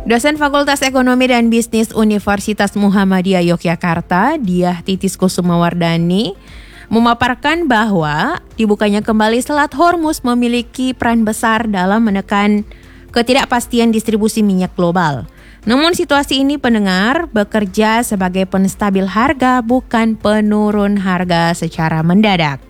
Dosen Fakultas Ekonomi dan Bisnis Universitas Muhammadiyah Yogyakarta, Diah Titis Kusumawardani, memaparkan bahwa dibukanya kembali Selat Hormuz memiliki peran besar dalam menekan ketidakpastian distribusi minyak global. Namun situasi ini pendengar bekerja sebagai penstabil harga, bukan penurun harga secara mendadak.